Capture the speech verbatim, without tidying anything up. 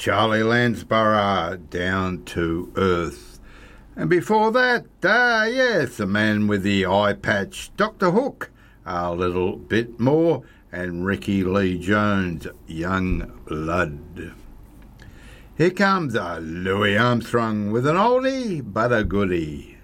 Charlie Lansborough, Down to Earth. And before that, uh, yes, the man with the eye patch, Doctor Hook, A Little Bit More, and Ricky Lee Jones, Young Blood. Here comes uh, Louis Armstrong with an oldie but a goodie.